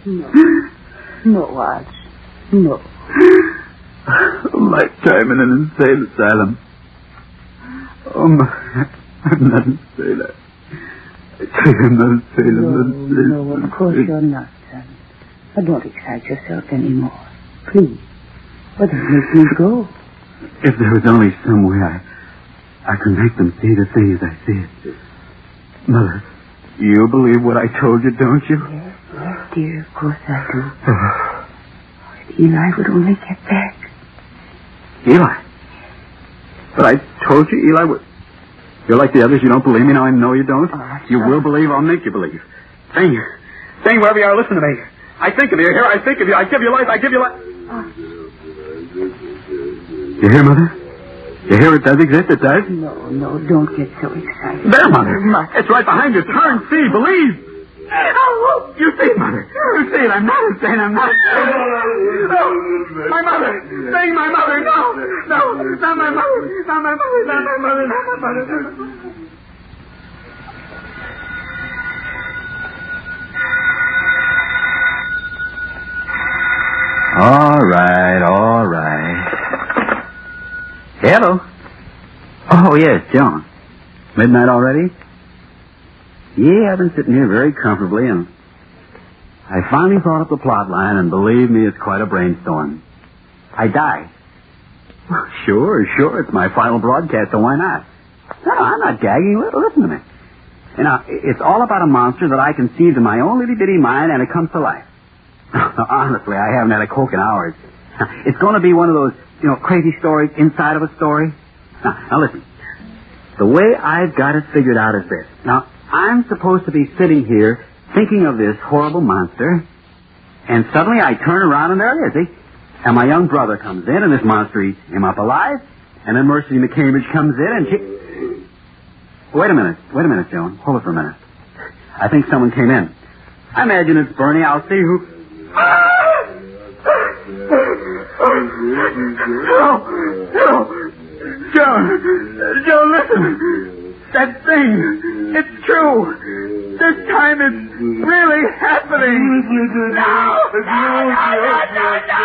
No. No, Arch. No. A lifetime in an insane asylum. Oh, my. I'm not insane. I'm not insane. No, of course you're not, son. But don't excite yourself anymore. Please. But it makes me go. If there was only some way I could make them see the things I see. Mother, you believe what I told you, don't you? Yes, dear, of course I do. If Eli would only get back. Eli? But I told you Eli would... You're like the others. You don't believe me. Now I know you don't. You will believe. I'll make you believe. Sing, wherever you are, listen to me. I think of you. Here, I think of you. I give you life. I give you life. You hear, Mother? You hear it does exist? It does? No, don't get so excited. There, Mother. It's right behind you. Turn, see, believe. You see, Mother. You see it. I'm not insane. I'm not insane. No. My mother. Sing, my mother. No, not my mother. Not my mother. Not my mother. Not my mother. Not my mother. All right. Hello. Oh, yes, John. Midnight already? Yeah, I've been sitting here very comfortably, and I finally thought up the plot line, and believe me, it's quite a brainstorm. I die. Sure, it's my final broadcast, so why not? No, I'm not gagging. Listen to me. You know, it's all about a monster that I conceived in my own little-bitty mind, and it comes to life. Honestly, I haven't had a Coke in hours. It's going to be one of those, crazy stories inside of a story. Now listen. The way I've got it figured out is this. Now, I'm supposed to be sitting here thinking of this horrible monster, and suddenly I turn around and there it is, see? And my young brother comes in, and this monster eats him up alive, and then Mercy McCambridge comes in, and she... Wait a minute, Joan. Hold it for a minute. I think someone came in. I imagine it's Bernie. I'll see who... Hello. Joan, listen. That thing, it's true. This time it's really happening. No.